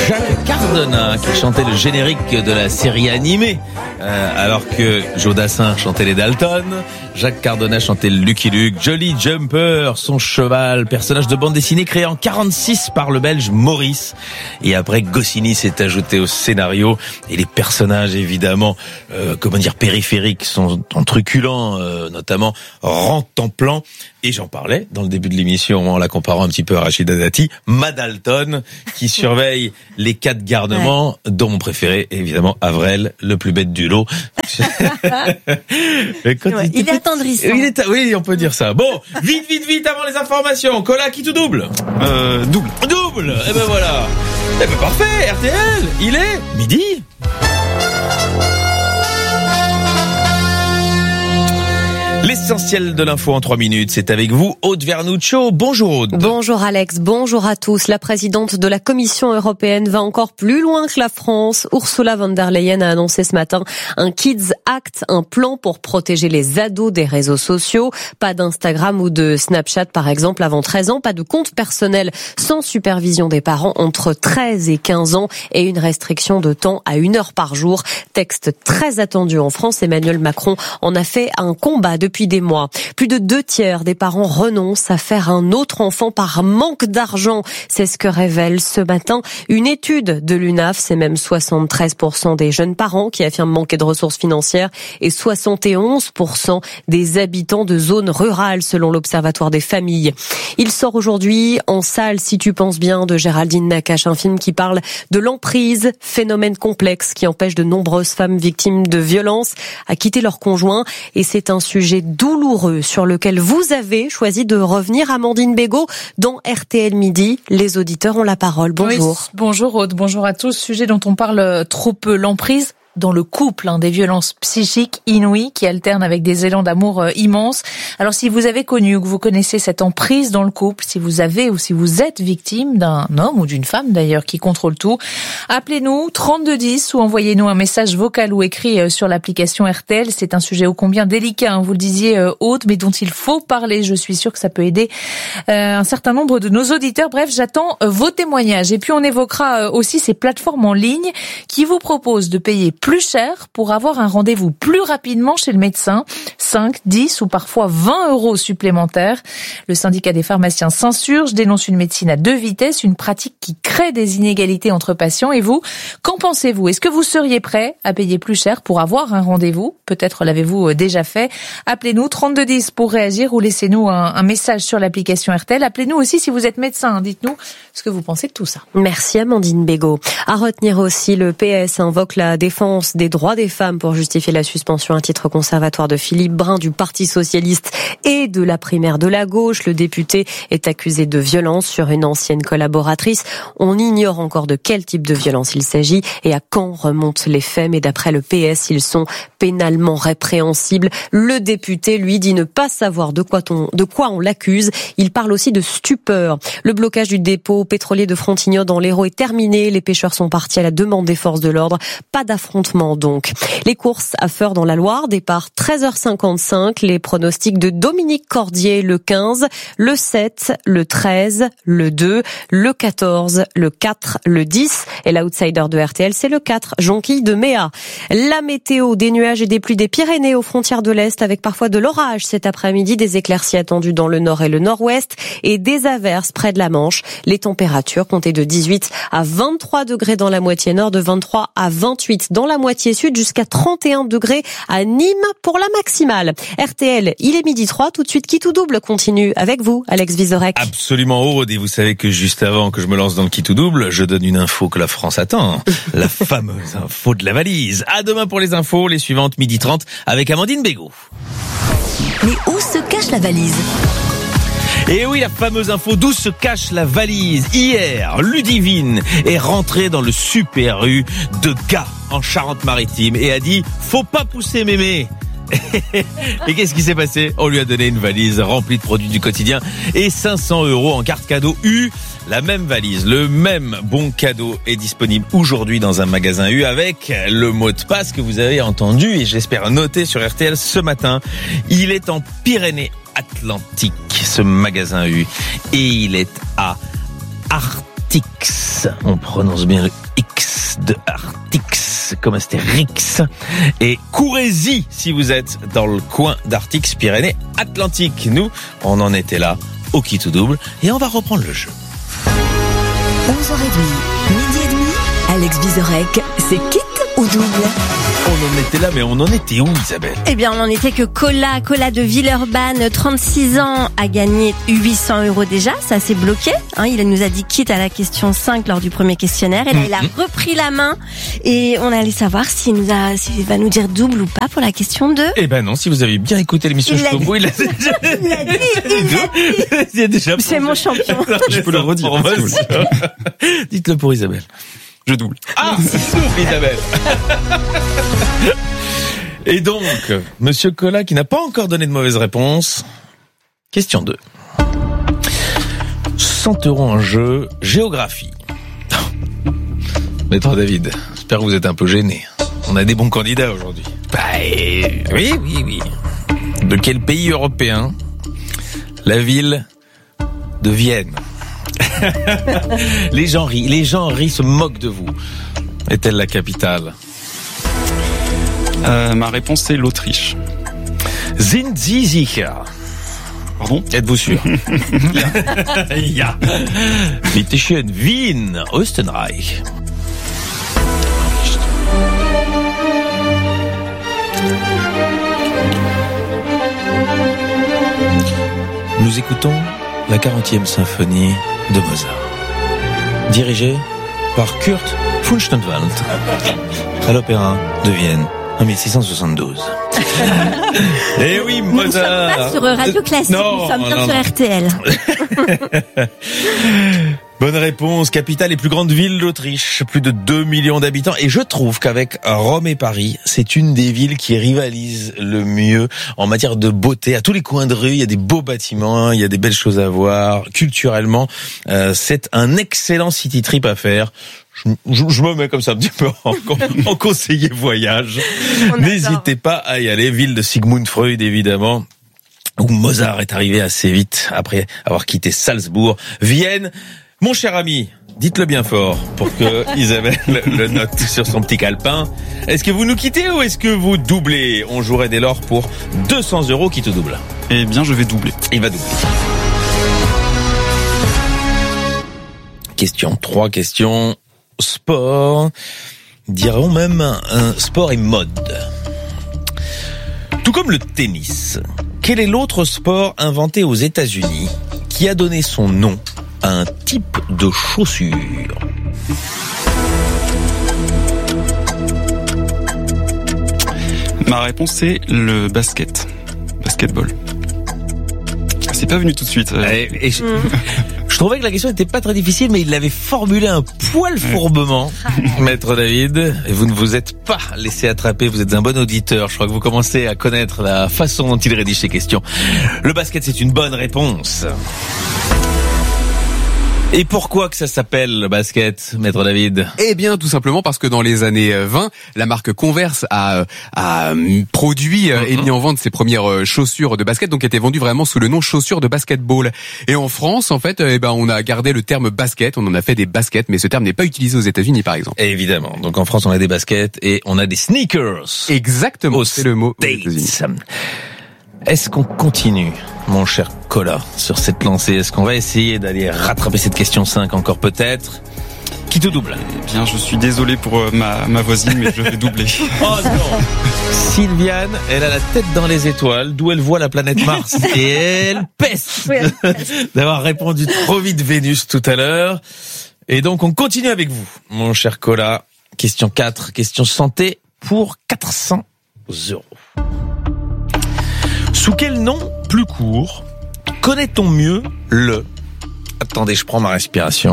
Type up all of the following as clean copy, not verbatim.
Jacques Cardona qui chantait le générique de la série animée, alors que Joe Dassin chantait les Dalton. Jacques Cardona chantait Lucky Luke. Jolly Jumper, son cheval, personnage de bande dessinée créé en 1946 par le Belge Maurice. Et après, Goscinny s'est ajouté au scénario. Et les personnages, évidemment, périphériques sont truculents, notamment Rantanplan. Et j'en parlais dans le début de l'émission en la comparant un petit peu à Rachida Dati, Madalton, qui surveille les 4 garnements, dont mon préféré, évidemment, Avrel, le plus bête du lot. Il est attendrissant. Oui, on peut dire ça. Bon, vite, avant les informations. Cola, qui tout double? Double. Eh ben voilà. Eh ben parfait, RTL, il est midi. L'essentiel de l'info en 3 minutes, c'est avec vous, Aude Vernuccio. Bonjour Aude. Bonjour Alex, bonjour à tous. La présidente de la Commission européenne va encore plus loin que la France. Ursula von der Leyen a annoncé ce matin un Kids Act, un plan pour protéger les ados des réseaux sociaux. Pas d'Instagram ou de Snapchat par exemple avant 13 ans, pas de compte personnel sans supervision des parents entre 13 et 15 ans et une restriction de temps à 1 heure par jour. Texte très attendu en France. Emmanuel Macron en a fait un combat depuis des mois. Plus de 2/3 des parents renoncent à faire un autre enfant par manque d'argent. C'est ce que révèle ce matin une étude de l'UNAF. C'est même 73% des jeunes parents qui affirment manquer de ressources financières et 71% des habitants de zones rurales selon l'Observatoire des familles. Il sort aujourd'hui en salle Si tu penses bien de Géraldine Nakache, un film qui parle de l'emprise, phénomène complexe qui empêche de nombreuses femmes victimes de violences à quitter leur conjoint. Et c'est un sujet douloureux sur lequel vous avez choisi de revenir, Amandine Bégaud, dans RTL Midi. Les auditeurs ont la parole. Bonjour. Oui, bonjour Aude, bonjour à tous. Sujet dont on parle trop peu, l'emprise dans le couple, des violences psychiques inouïes qui alternent avec des élans d'amour immenses. Alors si vous avez connu ou que vous connaissez cette emprise dans le couple, si vous avez ou si vous êtes victime d'un homme ou d'une femme d'ailleurs qui contrôle tout, appelez-nous 3210 ou envoyez-nous un message vocal ou écrit sur l'application RTL. C'est un sujet ô combien délicat, vous le disiez Aude, mais dont il faut parler. Je suis sûre que ça peut aider un certain nombre de nos auditeurs. Bref, j'attends vos témoignages. Et puis on évoquera aussi ces plateformes en ligne qui vous proposent de payer plus cher pour avoir un rendez-vous plus rapidement chez le médecin. 5, 10 ou parfois 20 € supplémentaires. Le syndicat des pharmaciens s'insurge, dénonce une médecine à 2 vitesses, une pratique qui crée des inégalités entre patients. Et vous, qu'en pensez-vous? Est-ce que vous seriez prêt à payer plus cher pour avoir un rendez-vous? Peut-être l'avez-vous déjà fait. Appelez-nous 3210 pour réagir ou laissez-nous un message sur l'application RTL. Appelez-nous aussi si vous êtes médecin. Dites-nous ce que vous pensez de tout ça. Merci Amandine Bégaud. À retenir aussi, le PS invoque la défense des droits des femmes pour justifier la suspension à titre conservatoire de Philippe Brun du Parti Socialiste et de la primaire de la gauche. Le député est accusé de violence sur une ancienne collaboratrice. On ignore encore de quel type de violence il s'agit et à quand remontent les faits. Mais d'après le PS, ils sont pénalement répréhensibles. Le député, lui, dit ne pas savoir de quoi on l'accuse. Il parle aussi de stupeur. Le blocage du dépôt pétrolier de Frontignan dans l'Hérault est terminé. Les pêcheurs sont partis à la demande des forces de l'ordre. Pas d'affrontement donc. Les courses à Feurs dans la Loire, départ 13h55. Les pronostics de Dominique Cordier, le 15, le 7, le 13, le 2, le 14, le 4, le 10. Et l'outsider de RTL, c'est le 4, Jonquille de Méa. La météo, des nuages et des pluies des Pyrénées aux frontières de l'Est avec parfois de l'orage cet après-midi, des éclaircies attendues dans le nord et le nord-ouest et des averses près de la Manche. Les températures comptaient de 18 à 23 degrés dans la moitié nord, de 23 à 28 dans la moitié sud, jusqu'à 31 degrés à Nîmes pour la maximale. RTL, il est 12h03, tout de suite qui tout double continue avec vous, Alex Vizorek. Absolument Aude, et vous savez que juste avant que je me lance dans le qui tout double, je donne une info que la France attend, la fameuse info de la valise. À demain pour les infos, les suivantes 12h30 avec Amandine Bégaud. Mais où se cache la valise ? Et oui, la fameuse info d'où se cache la valise. Hier, Ludivine est rentrée dans le Super U de Gap en Charente-Maritime et a dit « Faut pas pousser mémé ». Et qu'est-ce qui s'est passé? On lui a donné une valise remplie de produits du quotidien et 500 € en carte cadeau U. La même valise, le même bon cadeau est disponible aujourd'hui dans un magasin U avec le mot de passe que vous avez entendu et j'espère noté sur RTL ce matin. Il est en Pyrénées-Atlantiques, ce magasin U, et il est à Artix. On prononce bien le X de Artix, comme Astérix. Et courez-y si vous êtes dans le coin d'Artix, Pyrénées-Atlantiques. Nous, on en était là, au Qui tout double, et on va reprendre le jeu. 11h30, midi et demi, Alex Vizorek, c'est quitte ou double? On en était là, mais on en était où, Isabelle? Eh bien, on en était que Cola de Villeurbanne, 36 ans, a gagné 800 € déjà. Ça s'est bloqué. Il nous a dit quitte à la question 5 lors du premier questionnaire. Et là, il a repris la main. Et on allait savoir s'il va nous dire double ou pas pour la question 2. Eh ben non, si vous avez bien écouté l'émission jusqu'au bout, il a déjà dit. C'est mon champion. Je peux le redire. Dites-le pour Isabelle. Je double. Ah, souffle Isabelle. Et donc, Monsieur Cola, qui n'a pas encore donné de mauvaise réponse. Question 2. 100 € en jeu, géographie. Maître David, j'espère que vous êtes un peu gêné. On a des bons candidats aujourd'hui. Oui. De quel pays européen la ville de Vienne? Les gens rient, se moquent de vous. Est-elle la capitale? Ma réponse c'est l'Autriche. Sind Sie sicher? Pardon? Êtes-vous sûr? Ja. Bitte schön, Wien, Österreich. Nous écoutons la 40e symphonie de Mozart, dirigée par Kurt Funchtenwald à l'Opéra de Vienne en 1672. Eh oui, Mozart. Nous ne sommes pas sur Radio Classique, nous sommes bien sur RTL. Bonne réponse. Capitale et plus grande ville d'Autriche. Plus de 2 millions d'habitants. Et je trouve qu'avec Rome et Paris, c'est une des villes qui rivalise le mieux en matière de beauté. À tous les coins de rue, il y a des beaux bâtiments, il y a des belles choses à voir. Culturellement, c'est un excellent city trip à faire. Je me mets comme ça un petit peu en conseiller voyage. N'hésitez pas à y aller. Ville de Sigmund Freud, évidemment, où Mozart est arrivé assez vite après avoir quitté Salzbourg. Vienne. Mon cher ami, dites-le bien fort pour que Isabelle le note sur son petit calepin. Est-ce que vous nous quittez ou est-ce que vous doublez? On jouerait dès lors pour 200 € qui te double. Eh bien, je vais doubler. Il va doubler. Question 3, question sport. Dirons même sport et mode. Tout comme le tennis, quel est l'autre sport inventé aux États-Unis qui a donné son nom à un type de chaussure? Ma réponse c'est le basketball. C'est pas venu tout de suite. Je trouvais que la question n'était pas très difficile, mais il l'avait formulée un poil fourbement, Maître David. Et vous ne vous êtes pas laissé attraper, vous êtes un bon auditeur. Je crois que vous commencez à connaître la façon dont il rédige ses questions. Le basket, c'est une bonne réponse. Et pourquoi que ça s'appelle le basket, Maître David? Eh bien, tout simplement parce que dans les années 20, la marque Converse a produit et mis en vente ses premières chaussures de basket, donc étaient vendues vraiment sous le nom chaussures de basketball. Et en France, en fait, on a gardé le terme basket, on en a fait des baskets, mais ce terme n'est pas utilisé aux États-Unis, par exemple. Et évidemment. Donc en France, on a des baskets et on a des sneakers. Exactement, c'est le mot aux États-Unis. Est-ce qu'on continue, mon cher Cola, sur cette lancée? Est-ce qu'on va essayer d'aller rattraper cette question 5 encore peut-être? Qui te double? Eh bien, je suis désolé pour ma voisine, mais je vais doubler. Oh non! Sylviane, elle a la tête dans les étoiles, d'où elle voit la planète Mars. Et elle peste d'avoir répondu trop vite Vénus tout à l'heure. Et donc, on continue avec vous, mon cher Cola. Question 4, question santé pour 400 €. Sous quel nom plus court connaît-on mieux le... Attendez, je prends ma respiration.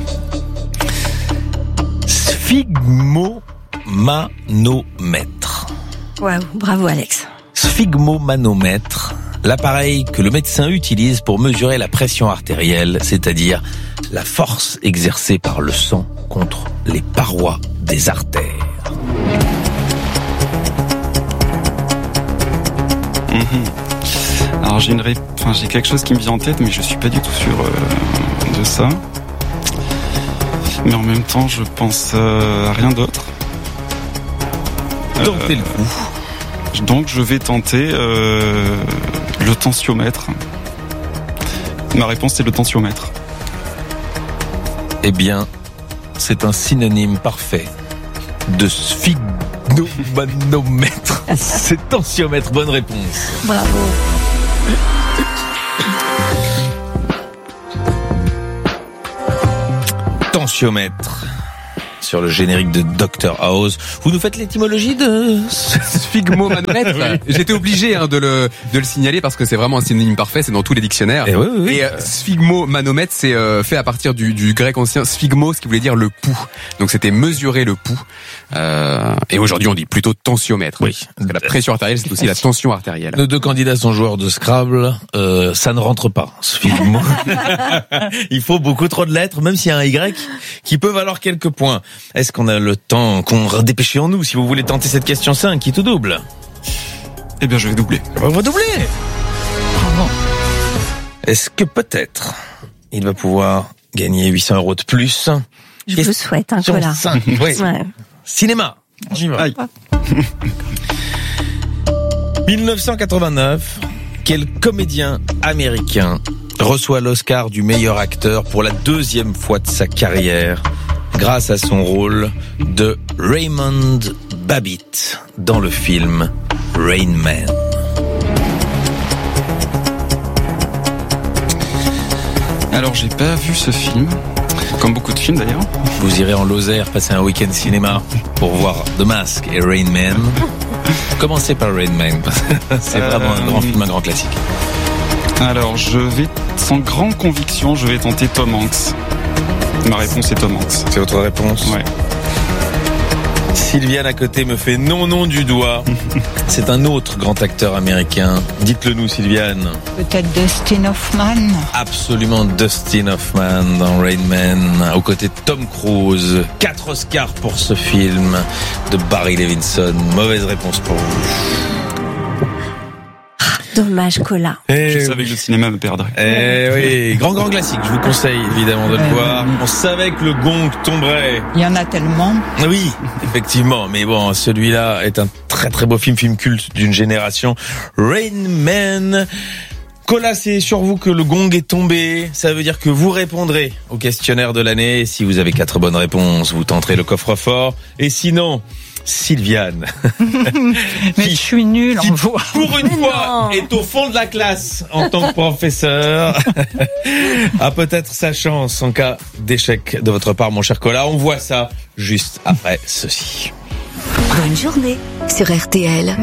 Sphygmomanomètre. Waouh, bravo Alex. Sphygmomanomètre, l'appareil que le médecin utilise pour mesurer la pression artérielle, c'est-à-dire la force exercée par le sang contre les parois des artères. Alors j'ai quelque chose qui me vient en tête, mais je suis pas du tout sûr de ça. Mais en même temps, je pense à rien d'autre. Tentez le coup. Donc je vais tenter le tensiomètre. Ma réponse, c'est le tensiomètre. Eh bien, c'est un synonyme parfait de sphygmomanomètre. C'est tensiomètre. Bonne réponse. Bravo. Tensiomètre. Sur le générique de Dr House. Vous nous faites l'étymologie de sphygmomanomètre. Oui. J'étais obligé de le signaler parce que c'est vraiment un synonyme parfait, c'est dans tous les dictionnaires. Et, oui. Et sphygmomanomètre, c'est fait à partir du grec ancien sphygmos, qui voulait dire le pouls. Donc c'était mesurer le pouls. Et aujourd'hui on dit plutôt tensiomètre. Oui. Parce que la pression artérielle, c'est aussi la tension artérielle. Nos deux candidats sont joueurs de Scrabble. Ça ne rentre pas. Sphygmo. Il faut beaucoup trop de lettres, même s'il y a un Y qui peut valoir quelques points. Est-ce qu'on a le temps qu'on dépêchons-nous si vous voulez tenter cette question 5 qui tout double? Eh bien, je vais doubler. On va doubler. Est-ce que peut-être il va pouvoir gagner 800 € de plus? Je vous souhaite un Colas. 5. Oui. Ouais. Cinéma. J'y vais. 1989, quel comédien américain reçoit l'Oscar du meilleur acteur pour la 2e fois de sa carrière grâce à son rôle de Raymond Babbitt dans le film Rain Man? Alors, j'ai pas vu ce film, comme beaucoup de films d'ailleurs. Vous irez en Lozère passer un week-end cinéma pour voir The Mask et Rain Man. Commencez par Rain Man, c'est vraiment un grand film, un grand classique. Alors, je vais, sans grande conviction, je vais tenter Tom Hanks. Ma réponse est Tom Hanks. C'est votre réponse? Ouais. Sylviane à côté me fait non du doigt. C'est un autre grand acteur américain. Dites-le nous, Sylviane. Peut-être Dustin Hoffman. Absolument Dustin Hoffman dans Rain Man, aux côtés de Tom Cruise. 4 Oscars pour ce film de Barry Levinson. Mauvaise réponse pour vous. Dommage, Colas. Je savais que le cinéma me perdrait. Oui, grand classique. Je vous conseille évidemment de le voir. On savait que le gong tomberait. Il y en a tellement. Oui, effectivement. Mais bon, celui-là est un très beau film culte d'une génération. Rain Man. Colas, c'est sur vous que le gong est tombé. Ça veut dire que vous répondrez au questionnaire de l'année. Et si vous avez 4 bonnes réponses, vous tenterez le coffre-fort. Et sinon, Sylviane, Mais je suis nulle en voix. pour une fois, est au fond de la classe en tant que professeur, a peut-être sa chance en cas d'échec de votre part, mon cher Colas. On voit ça juste après ceci. Bonne journée sur RTL.